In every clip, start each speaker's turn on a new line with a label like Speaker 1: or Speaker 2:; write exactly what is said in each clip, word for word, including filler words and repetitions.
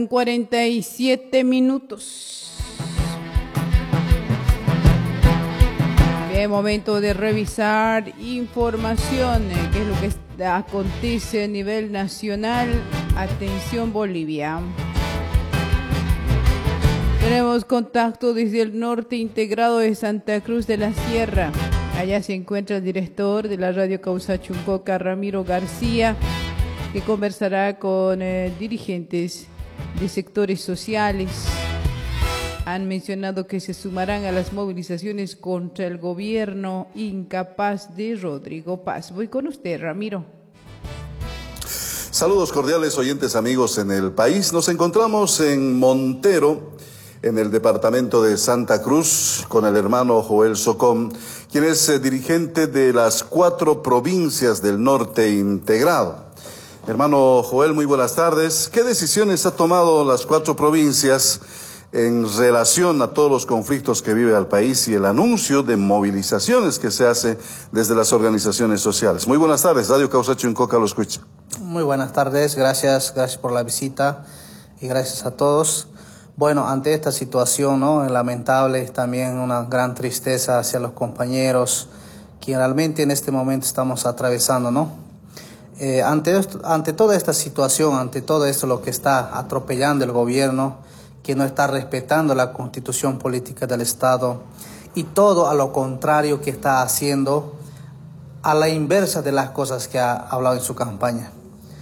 Speaker 1: cuarenta y siete minutos. Bien, momento de revisar información, qué es lo que acontece a nivel nacional. Atención, Bolivia. Tenemos contacto desde el norte integrado de Santa Cruz de la Sierra. Allá se encuentra el director de la radio Causachuncoca, Ramiro García, que conversará con eh, dirigentes de sectores sociales. Han mencionado que se sumarán a las movilizaciones contra el gobierno incapaz de Rodrigo Paz. Voy con usted, Ramiro.
Speaker 2: Saludos cordiales, oyentes amigos en el país. Nos encontramos en Montero, en el departamento de Santa Cruz, con el hermano Joel Socón, quien es eh, dirigente de las cuatro provincias del norte integrado. Hermano Joel, muy buenas tardes. ¿Qué decisiones ha tomado las cuatro provincias en relación a todos los conflictos que vive el país y el anuncio de movilizaciones que se hace desde las organizaciones sociales? Muy buenas tardes, Radio Causachuncoca lo escucha.
Speaker 3: Muy buenas tardes, gracias, gracias por la visita y gracias a todos. Bueno, ante esta situación, ¿no?, lamentable, también una gran tristeza hacia los compañeros que realmente en este momento estamos atravesando, ¿no? Eh, ante, esto, ante toda esta situación, ante todo esto lo que está atropellando el gobierno, que no está respetando la constitución política del Estado y todo a lo contrario que está haciendo, a la inversa de las cosas que ha hablado en su campaña.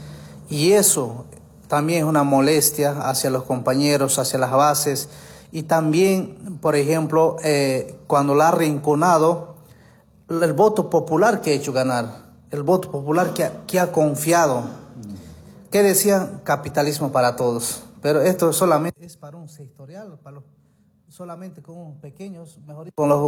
Speaker 3: Y eso también es una molestia hacia los compañeros, hacia las bases, y también, por ejemplo, eh, cuando la ha arrinconado el voto popular que ha hecho ganar. El voto popular que ha, que ha confiado, que decían capitalismo para todos, pero esto solamente es para un sectorial, para los, solamente con unos pequeños, mejor dicho, con las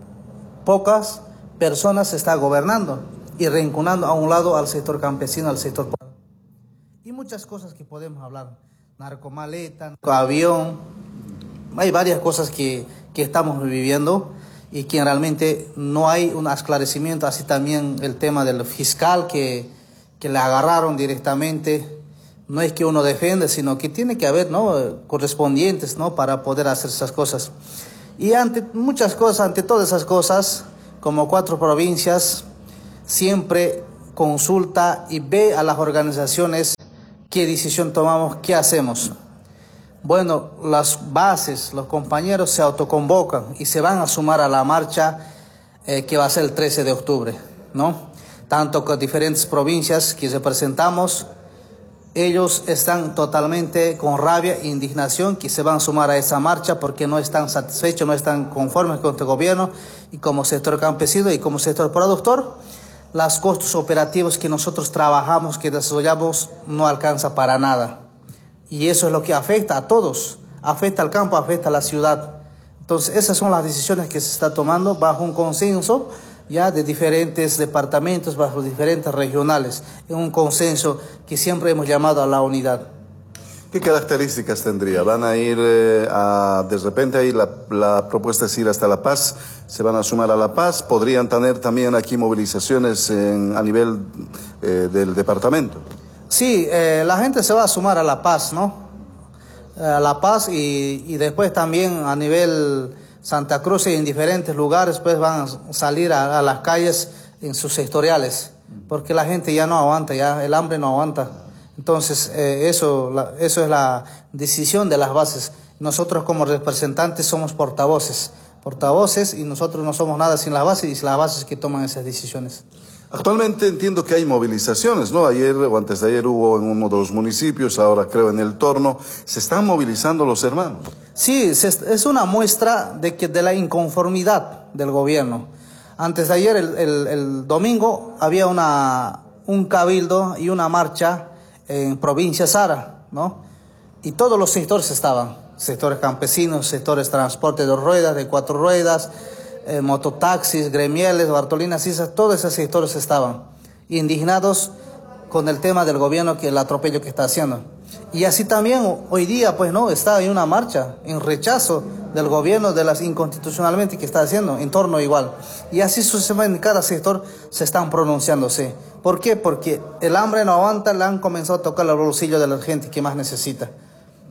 Speaker 3: pocas personas se está gobernando y reenconando a un lado al sector campesino, al sector popular. Y muchas cosas que podemos hablar, narcomaleta, avión, hay varias cosas que, que estamos viviendo y que realmente no hay un esclarecimiento, así también el tema del fiscal que, que le agarraron directamente. No es que uno defiende, sino que tiene que haber, ¿no?, correspondientes, ¿no?, para poder hacer esas cosas. Y ante muchas cosas, ante todas esas cosas, como cuatro provincias, siempre consulta y ve a las organizaciones qué decisión tomamos, qué hacemos. Bueno, las bases, los compañeros se autoconvocan y se van a sumar a la marcha eh, que va a ser el trece de octubre, ¿no? Tanto con diferentes provincias que representamos, ellos están totalmente con rabia e indignación que se van a sumar a esa marcha porque no están satisfechos, no están conformes con este gobierno, y como sector campesino y como sector productor, los costos operativos que nosotros trabajamos, que desarrollamos, no alcanza para nada. Y eso es lo que afecta a todos, afecta al campo, afecta a la ciudad. Entonces esas son las decisiones que se está tomando bajo un consenso ya de diferentes departamentos, bajo diferentes regionales, en un consenso que siempre hemos llamado a la unidad.
Speaker 2: ¿Qué características tendría? ¿Van a ir eh, a, de repente ahí la, la propuesta es ir hasta La Paz? ¿Se van a sumar a La Paz? ¿Podrían tener también aquí movilizaciones en, a nivel eh, del departamento?
Speaker 3: Sí, eh, la gente se va a sumar a La Paz, ¿no? A La Paz y, y después también a nivel Santa Cruz y en diferentes lugares pues van a salir a, a las calles en sus sectoriales, porque la gente ya no aguanta, ya el hambre no aguanta. Entonces eh, eso, la, eso es la decisión de las bases. Nosotros como representantes somos portavoces, portavoces y nosotros no somos nada sin las bases, y las bases que toman esas decisiones.
Speaker 2: Actualmente entiendo que hay movilizaciones, ¿no? Ayer o antes de ayer hubo en uno de los municipios, ahora creo en el Torno. ¿Se están movilizando los hermanos?
Speaker 3: Sí, es una muestra de, que, de la inconformidad del gobierno. Antes de ayer, el, el, el domingo, había una, un cabildo y una marcha en provincia Sara, ¿no? Y todos los sectores estaban, sectores campesinos, sectores de transporte de dos ruedas, de cuatro ruedas, Eh, mototaxis, gremiales, Bartolinas, todos esos sectores estaban indignados con el tema del gobierno, que el atropello que está haciendo. Y así también hoy día, pues no, está en una marcha en rechazo del gobierno de las inconstitucionalmente que está haciendo, en torno igual. Y así sucesivamente en cada sector se están pronunciándose. ¿Por qué? Porque el hambre no aguanta, le han comenzado a tocar el bolsillo de la gente que más necesita.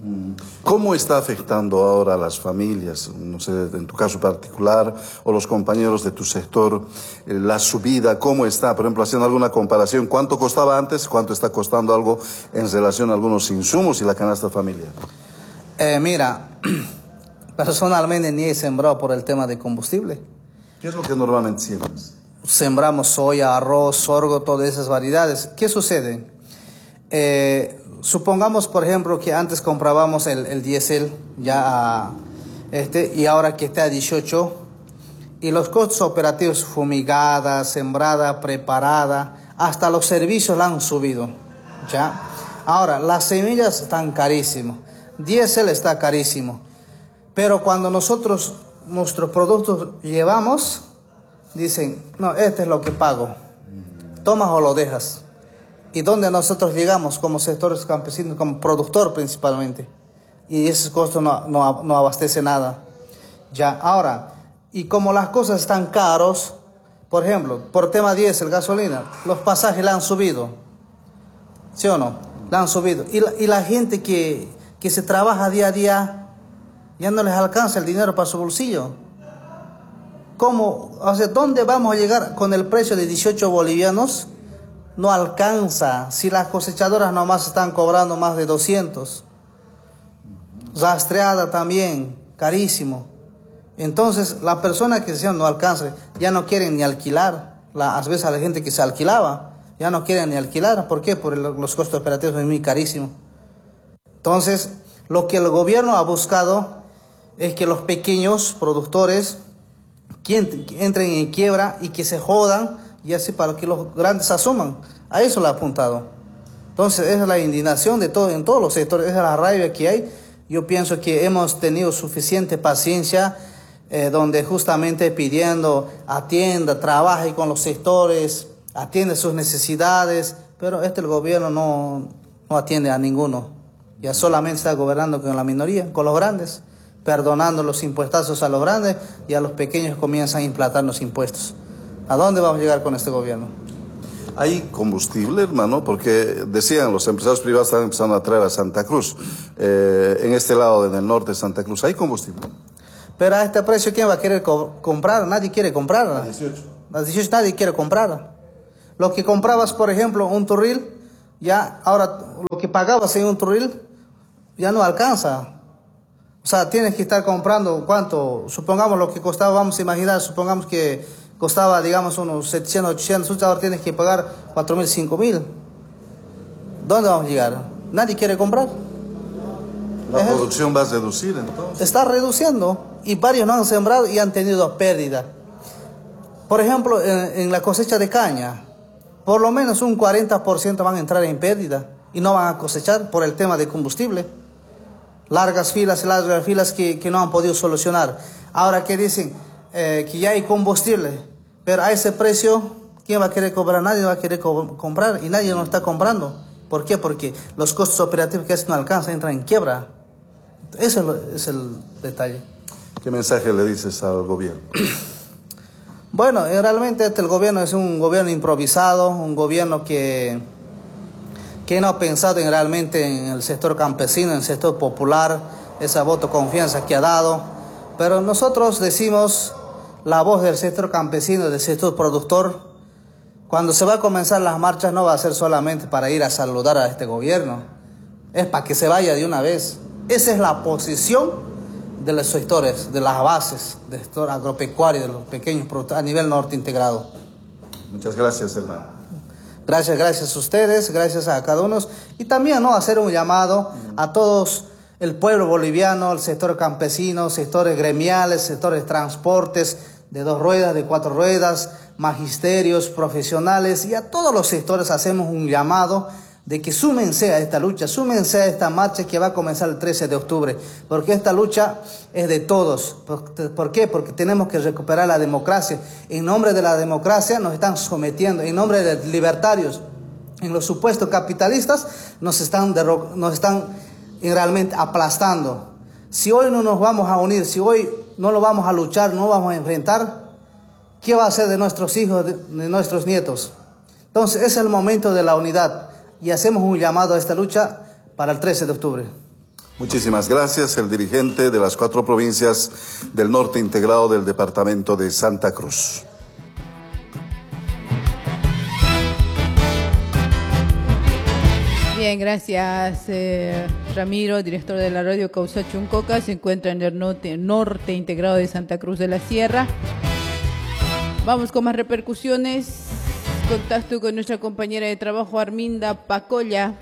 Speaker 2: ¿Cómo está afectando ahora a las familias, no sé, en tu caso particular, o los compañeros de tu sector, eh, la subida? ¿Cómo está? Por ejemplo, haciendo alguna comparación, ¿cuánto costaba antes? ¿Cuánto está costando algo en relación a algunos insumos y la canasta familiar?
Speaker 3: Eh, mira, personalmente ni he sembrado por el tema de combustible.
Speaker 2: ¿Qué es lo que normalmente siembras?
Speaker 3: Sembramos soya, arroz, sorgo, todas esas variedades. ¿Qué sucede? Eh, supongamos, por ejemplo, que antes comprábamos el, el diésel ya a, este, y ahora que está a dieciocho, y los costos operativos, fumigada, sembrada, preparada, hasta los servicios la han subido. ¿Ya? Ahora, las semillas están carísimas, diésel está carísimo, pero cuando nosotros nuestros productos llevamos, dicen, no, este es lo que pago, tomas o lo dejas. ¿Y dónde nosotros llegamos como sectores campesinos, como productor principalmente? Y ese costo no, no, no abastece nada. Ya, ahora, y como las cosas están caros, por ejemplo, por tema diésel, gasolina, los pasajes la han subido, ¿sí o no? La han subido. Y la, y la gente que, que se trabaja día a día, ya no les alcanza el dinero para su bolsillo. ¿Cómo? O sea, ¿dónde vamos a llegar con el precio de dieciocho bolivianos? No alcanza. Si las cosechadoras nomás están cobrando más de doscientos. Rastreada también, carísimo. Entonces, la persona que decían no alcanza, ya no quieren ni alquilar. La, a veces a la gente que se alquilaba, ya no quieren ni alquilar. ¿Por qué? Porque los costos operativos son muy carísimos. Entonces, lo que el gobierno ha buscado es que los pequeños productores que entren en quiebra y que se jodan, y así para que los grandes asuman. A eso le ha apuntado. Entonces, esa es la indignación de todo, en todos los sectores, esa es la rabia que hay. Yo pienso que hemos tenido suficiente paciencia, eh, donde justamente pidiendo atienda, trabaje con los sectores, atiende sus necesidades, pero este el gobierno no, no atiende a ninguno. Ya solamente está gobernando con la minoría, con los grandes, perdonando los impuestazos a los grandes, y a los pequeños comienzan a implantar los impuestos. ¿A dónde vamos a llegar con este gobierno?
Speaker 2: ¿Hay combustible, hermano? Porque decían, los empresarios privados están empezando a traer a Santa Cruz. Eh, en este lado, en el norte de Santa Cruz, ¿hay combustible?
Speaker 3: Pero a este precio, ¿quién va a querer co comprar? Nadie quiere comprar. A dieciocho. A dieciocho nadie quiere comprar. Lo que comprabas, por ejemplo, un turril, ya ahora lo que pagabas en un turril ya no alcanza. O sea, tienes que estar comprando, ¿cuánto? Supongamos lo que costaba, vamos a imaginar, supongamos que costaba, digamos, unos setecientos, ochocientos, ahora tienes que pagar cuatro mil, cinco mil. ¿Dónde vamos a llegar? Nadie quiere comprar.
Speaker 2: La ¿Es producción eso? Va a reducir, entonces.
Speaker 3: Está reduciendo, y varios no han sembrado y han tenido pérdida. Por ejemplo, en, en la cosecha de caña, por lo menos un cuarenta por ciento van a entrar en pérdida y no van a cosechar por el tema de combustible. Largas filas y largas filas que, que no han podido solucionar. Ahora que dicen eh, que ya hay combustible, pero a ese precio, ¿quién va a querer cobrar? Nadie va a querer co comprar, y nadie lo está comprando. ¿Por qué? Porque los costos operativos que no alcanzan entran en quiebra. Ese es, lo, es el detalle.
Speaker 2: ¿Qué mensaje le dices al gobierno?
Speaker 3: Bueno, realmente este, el gobierno es un gobierno improvisado, un gobierno que, que no ha pensado en, realmente en el sector campesino, en el sector popular, esa voto confianza que ha dado. Pero nosotros decimos la voz del sector campesino, del sector productor. Cuando se va a comenzar las marchas no va a ser solamente para ir a saludar a este gobierno, es para que se vaya de una vez. Esa es la posición de los sectores, de las bases del sector agropecuario, de los pequeños productores a nivel norte integrado.
Speaker 2: Muchas gracias, hermano.
Speaker 3: Gracias, gracias a ustedes, gracias a cada uno. Y también, ¿no?, hacer un llamado a todos el pueblo boliviano, el sector campesino, sectores gremiales, sectores de transportes de dos ruedas, de cuatro ruedas, magisterios, profesionales, y a todos los sectores hacemos un llamado de que súmense a esta lucha, súmense a esta marcha que va a comenzar el trece de octubre, porque esta lucha es de todos. ¿Por qué? Porque tenemos que recuperar la democracia. En nombre de la democracia nos están sometiendo, en nombre de libertarios, en los supuestos capitalistas, nos están, nos están realmente aplastando. Si hoy no nos vamos a unir, si hoy no lo vamos a luchar, no vamos a enfrentar, ¿qué va a hacer de nuestros hijos, de, de nuestros nietos? Entonces, es el momento de la unidad. Y hacemos un llamado a esta lucha para el trece de octubre.
Speaker 2: Muchísimas gracias, el dirigente de las cuatro provincias del norte integrado del departamento de Santa Cruz.
Speaker 1: Bien, gracias eh, Ramiro, director de la radio Causa Chuncoca. Se encuentra en el norte, norte integrado de Santa Cruz de la Sierra. Vamos con más repercusiones. Contacto con nuestra compañera de trabajo Arminda Pacolla.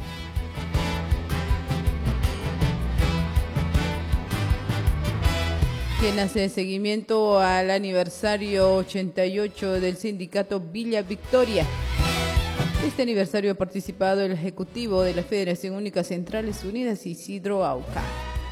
Speaker 1: Quien hace seguimiento al aniversario ochenta y ocho del sindicato Villa Victoria. Este aniversario ha participado el ejecutivo de la Federación Única Centrales Unidas, Isidro Auca.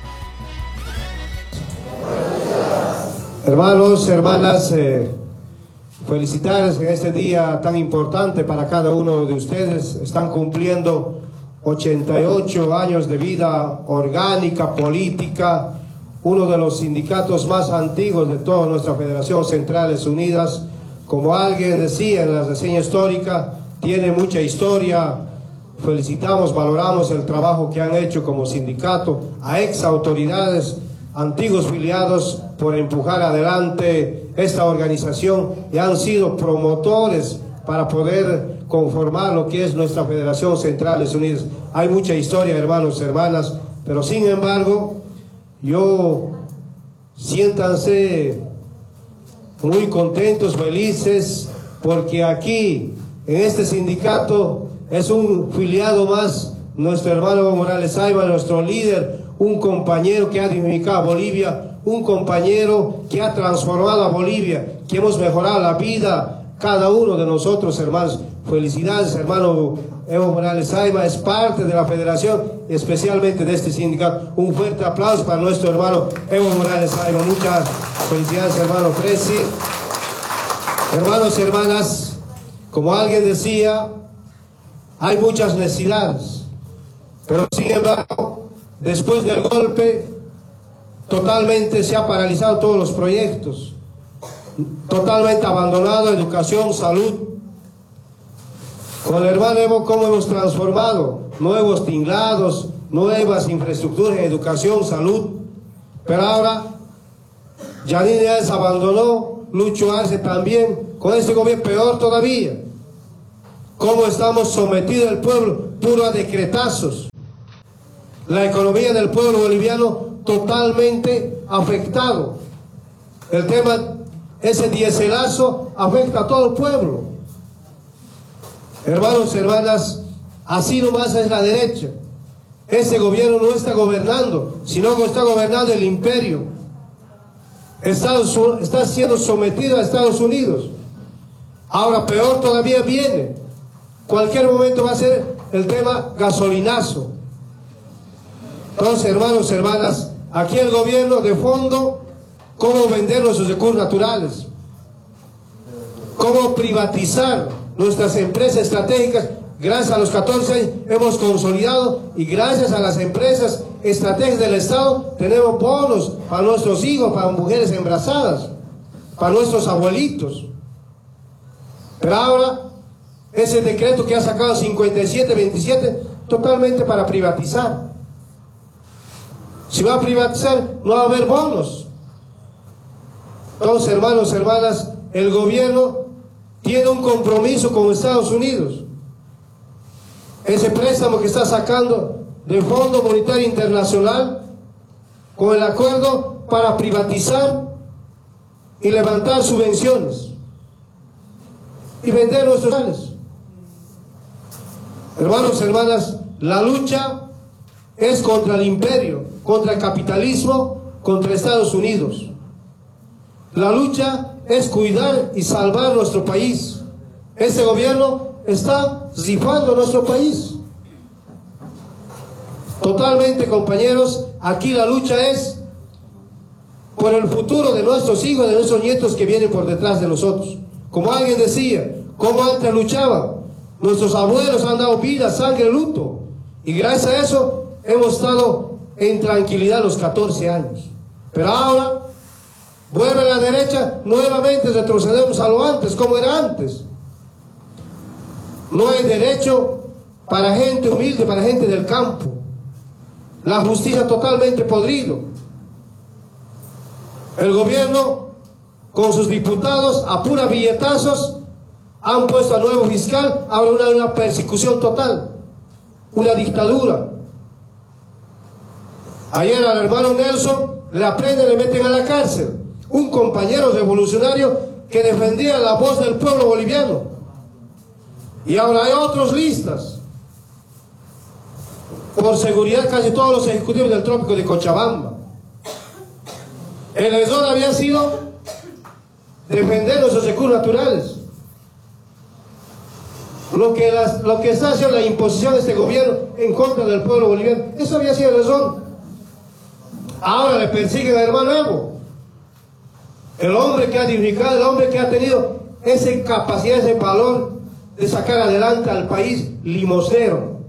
Speaker 4: Hermanos, hermanas, eh, felicitarles en este día tan importante para cada uno de ustedes. Están cumpliendo ochenta y ocho años de vida orgánica, política, uno de los sindicatos más antiguos de toda nuestra Federación Centrales Unidas. Como alguien decía en la reseña histórica, tiene mucha historia. Felicitamos, valoramos el trabajo que han hecho como sindicato, a ex autoridades, antiguos filiados, por empujar adelante esta organización y han sido promotores para poder conformar lo que es nuestra Federación Centrales Unidas. Hay mucha historia, hermanos, hermanas, pero sin embargo, yo siéntanse muy contentos, felices, porque aquí en este sindicato es un filiado más, nuestro hermano Evo Morales Ayma, nuestro líder, un compañero que ha dignificado a Bolivia, un compañero que ha transformado a Bolivia, que hemos mejorado la vida, cada uno de nosotros, hermanos. Felicidades, hermano Evo Morales Ayma, es parte de la federación, especialmente de este sindicato. Un fuerte aplauso para nuestro hermano Evo Morales Ayma. Muchas felicidades, hermano Presi. Hermanos y hermanas, como alguien decía, hay muchas necesidades, pero sin embargo, después del golpe, totalmente se ha paralizado todos los proyectos, totalmente abandonado educación, salud. Con el hermano Evo, ¿cómo hemos transformado? Nuevos tinglados, nuevas infraestructuras en educación, salud. Pero ahora, Yanine Áñez abandonó, Lucho Arce también. Con este gobierno peor todavía. ¿Cómo estamos sometidos al pueblo? Puro a decretazos. La economía del pueblo boliviano totalmente afectado. El tema, ese diéselazo afecta a todo el pueblo. Hermanos, hermanas, así nomás es la derecha. Ese gobierno no está gobernando, sino que está gobernando el imperio. Estados, está siendo sometido a Estados Unidos. Ahora peor todavía viene. Cualquier momento va a ser el tema gasolinazo. Entonces, hermanos, hermanas, aquí el gobierno de fondo, cómo vender nuestros recursos naturales, cómo privatizar nuestras empresas estratégicas. Gracias a los catorce años hemos consolidado y gracias a las empresas estratégicas del Estado tenemos bonos para nuestros hijos, para mujeres embarazadas, para nuestros abuelitos. Pero ahora, ese decreto que ha sacado cincuenta y siete veintisiete, totalmente para privatizar. Si va a privatizar, no va a haber bonos. Entonces, hermanos, hermanas, el gobierno tiene un compromiso con Estados Unidos. Ese préstamo que está sacando del Fondo Monetario Internacional, con el acuerdo para privatizar y levantar subvenciones y vender nuestros bienes. Hermanos, hermanas, la lucha es contra el imperio, contra el capitalismo, contra Estados Unidos. La lucha es cuidar y salvar nuestro país. Ese gobierno está rifando nuestro país. Totalmente, compañeros, aquí la lucha es por el futuro de nuestros hijos, de nuestros nietos que vienen por detrás de nosotros. Como alguien decía, ¿cómo antes luchaban? Nuestros abuelos han dado vida, sangre, luto. Y gracias a eso hemos estado en tranquilidad los catorce años. Pero ahora, vuelve a la derecha, nuevamente retrocedemos a lo antes, como era antes. No hay derecho para gente humilde, para gente del campo. la justicia totalmente podrido. El gobierno con sus diputados a pura billetazos han puesto al nuevo fiscal, ahora una, una persecución total, una dictadura. Ayer al hermano Nelson le aprenden, le meten a la cárcel, un compañero revolucionario que defendía la voz del pueblo boliviano. Y ahora hay otros listas. Por seguridad casi todos los ejecutivos del trópico de Cochabamba. El error había sido defender nuestros recursos naturales. Lo que, las, lo que está haciendo la imposición de este gobierno en contra del pueblo boliviano, eso había sido el error. Ahora le persiguen al hermano Evo, el hombre que ha dignificado, el hombre que ha tenido esa capacidad, ese valor de sacar adelante al país limosnero.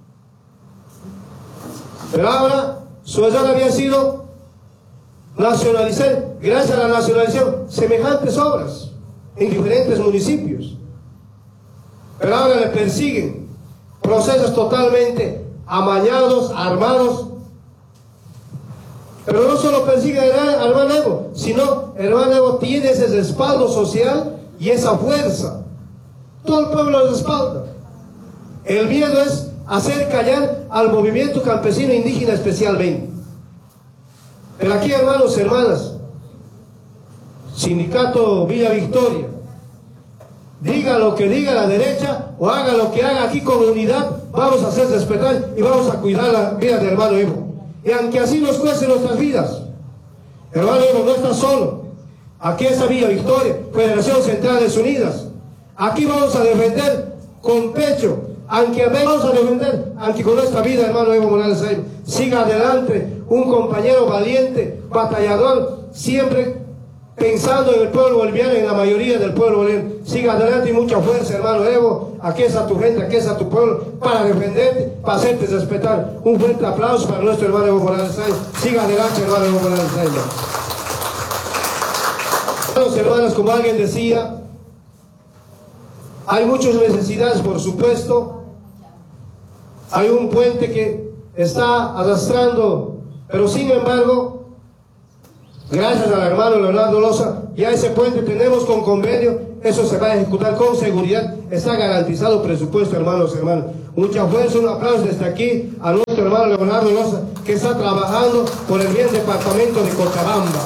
Speaker 4: Pero ahora su error había sido nacionalizar, gracias a la nacionalización, semejantes obras en diferentes municipios. Pero ahora le persiguen procesos totalmente amañados, armados. Pero no solo persiguen al hermano Evo, sino el hermano Evo tiene ese respaldo social y esa fuerza. Todo el pueblo lo respalda. El miedo es hacer callar al movimiento campesino indígena especialmente. Pero aquí, hermanos y hermanas, Sindicato Villa Victoria, diga lo que diga la derecha o haga lo que haga, aquí con unidad vamos a hacer respetar y vamos a cuidar la vida del hermano Evo. Y aunque así nos cueste nuestras vidas, hermano Evo no está solo. Aquí está Villa Victoria, Federación Centrales Unidas. Aquí vamos a defender con pecho, aunque vamos a defender, aunque con nuestra vida, hermano Evo Morales Ayma. Siga adelante, un compañero valiente, batallador, siempre pensando en el pueblo boliviano, en la mayoría del pueblo boliviano. Siga adelante y mucha fuerza, hermano Evo. Aquí está tu gente, aquí está tu pueblo, para defenderte, para hacerte respetar. Un fuerte aplauso para nuestro hermano Evo Morales Ayma. Siga adelante, hermano Evo Morales Ayma. Hermanos, hermanas, como alguien decía, hay muchas necesidades, por supuesto. Hay un puente que está arrastrando, pero sin embargo, gracias al hermano Leonardo Loza, ya ese puente tenemos con convenio, eso se va a ejecutar con seguridad, está garantizado presupuesto, hermanos y hermanas. Mucha fuerza, un aplauso desde aquí a nuestro hermano Leonardo Loza, que está trabajando por el bien departamento de Cochabamba.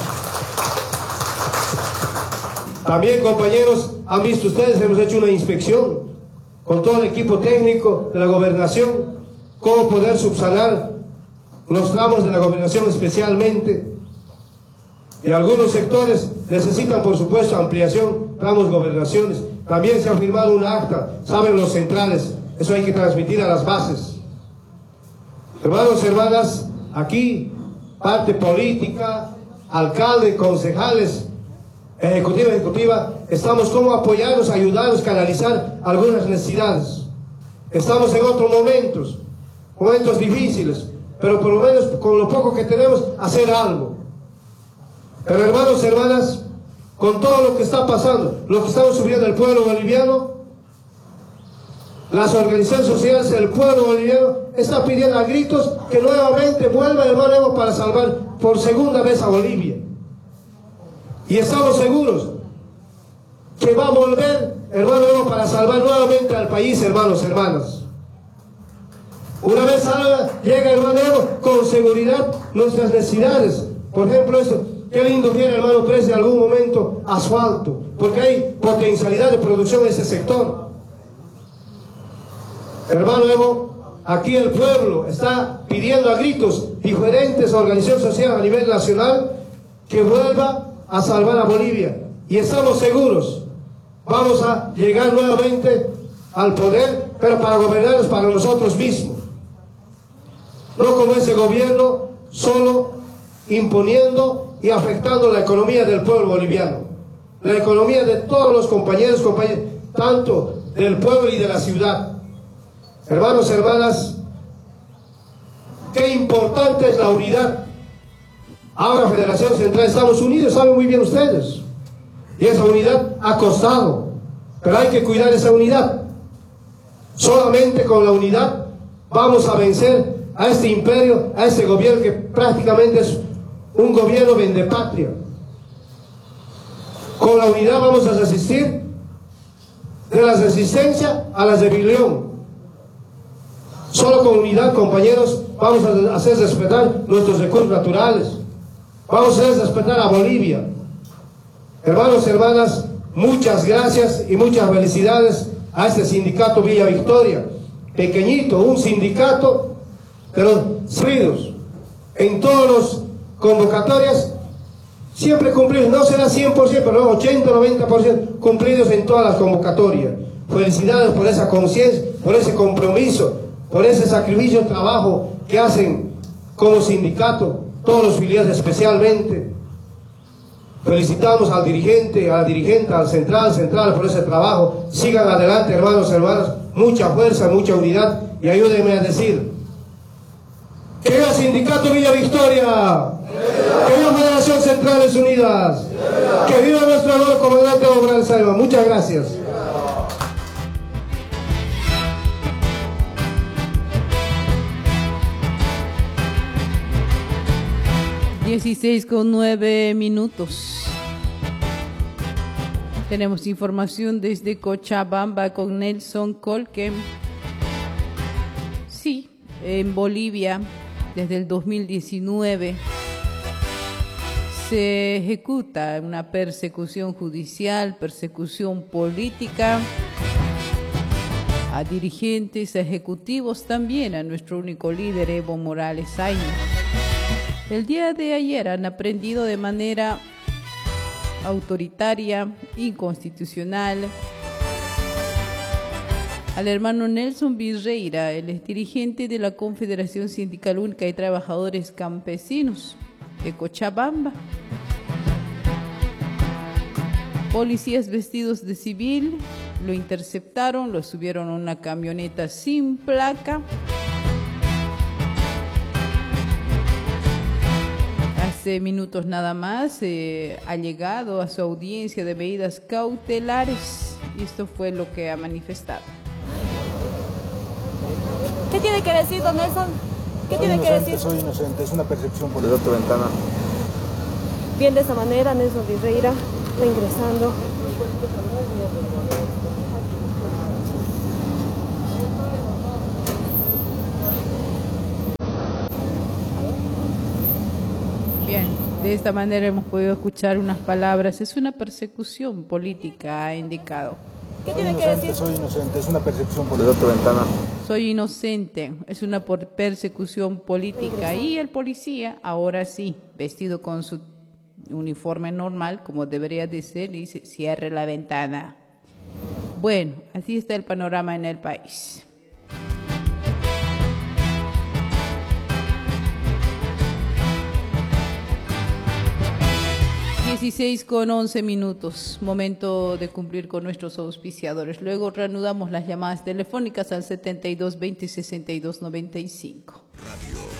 Speaker 4: También, compañeros, han visto ustedes, hemos hecho una inspección con todo el equipo técnico de la gobernación, cómo poder subsanar los tramos de la gobernación especialmente. Y algunos sectores necesitan, por supuesto, ampliación, tramos, gobernaciones. También se ha firmado un acta, saben los centrales, eso hay que transmitir a las bases. Hermanos y hermanas, aquí, parte política, alcalde, concejales, ejecutiva, ejecutiva, estamos como apoyarnos, ayudarnos, canalizar algunas necesidades. Estamos en otros momentos, momentos difíciles, pero por lo menos con lo poco que tenemos, hacer algo. Pero hermanos y hermanas, con todo lo que está pasando, lo que estamos sufriendo el pueblo boliviano, las organizaciones sociales del pueblo boliviano está pidiendo a gritos que nuevamente vuelva el hermano Evo para salvar por segunda vez a Bolivia. Y estamos seguros que va a volver hermano Evo para salvar nuevamente al país, hermanos y hermanas. Una vez salga, llega hermano Evo con seguridad nuestras necesidades. Por ejemplo, eso, qué lindo viene, hermano Pérez, en algún momento asfalto, porque hay potencialidad de producción en ese sector. Hermano Evo, aquí el pueblo está pidiendo a gritos diferentes organizaciones sociales a nivel nacional que vuelva a salvar a Bolivia. Y estamos seguros, vamos a llegar nuevamente al poder, pero para gobernarnos para nosotros mismos. No como ese gobierno, solo imponiendo y afectando la economía del pueblo boliviano, la economía de todos los compañeros, compañeros, tanto del pueblo y de la ciudad. Hermanos y hermanas, qué importante es la unidad. Ahora Federación Central estamos unidos, saben muy bien ustedes, y esa unidad ha costado, pero hay que cuidar esa unidad. Solamente con la unidad vamos a vencer a este imperio, a este gobierno que prácticamente es un gobierno vendepatria. Con la unidad vamos a resistir, de la resistencia a la rebelión. Solo con unidad, compañeros, vamos a hacer respetar nuestros recursos naturales. Vamos a hacer respetar a Bolivia. Hermanos y hermanas, muchas gracias y muchas felicidades a este sindicato Villa Victoria. Pequeñito, un sindicato de los fríos. En todas las convocatorias, siempre cumplidos, no será cien por ciento, pero ochenta, noventa por ciento cumplidos en todas las convocatorias. Felicidades por esa conciencia, por ese compromiso, por ese sacrificio de trabajo que hacen como sindicato, todos los filiales especialmente. Felicitamos al dirigente, a la dirigente, al central, central por ese trabajo. Sigan adelante, hermanos y hermanas, mucha fuerza, mucha unidad, y ayúdenme a decir: ¡que viva el sindicato Villa Victoria! ¡Que viva Federación Centrales Unidas! ¡Que viva nuestro nuevo comandante Evo Morales Aybar! Muchas gracias.
Speaker 1: dieciséis con nueve minutos. Tenemos información desde Cochabamba con Nelson Colque. Sí, en Bolivia, desde el dos mil diecinueve, se ejecuta una persecución judicial, persecución política a dirigentes, a ejecutivos, también a nuestro único líder, Evo Morales Aybar. El día de ayer han aprendido de manera autoritaria, inconstitucional, al hermano Nelson Virreira, el ex dirigente de la Confederación Sindical Única de Trabajadores Campesinos de Cochabamba. Policías vestidos de civil lo interceptaron, lo subieron a una camioneta sin placa. Hace minutos nada más eh, ha llegado a su audiencia de medidas cautelares y esto fue lo que ha manifestado.
Speaker 5: ¿Qué tiene que decir, don Nelson? ¿Qué
Speaker 6: soy
Speaker 5: tiene
Speaker 6: inocente,
Speaker 5: que decir?
Speaker 6: Soy inocente, es una percepción por
Speaker 2: de otra ventana.
Speaker 5: Bien, de esa manera Nelson Virreira está ingresando.
Speaker 1: Bien, de esta manera hemos podido escuchar unas palabras. Es una persecución política, ha indicado.
Speaker 5: ¿Qué
Speaker 6: soy
Speaker 5: tiene que
Speaker 6: inocente,
Speaker 5: decir?
Speaker 6: Soy inocente, es una percepción por
Speaker 2: de otra ventana.
Speaker 1: Soy inocente, es una por persecución política. Y el policía, ahora sí, vestido con su uniforme normal, como debería de ser, dice: cierre la ventana. Bueno, así está el panorama en el país. dieciséis con once minutos, momento de cumplir con nuestros auspiciadores. Luego reanudamos las llamadas telefónicas al setenta y dos veinte sesenta y dos noventa y cinco.
Speaker 7: Radio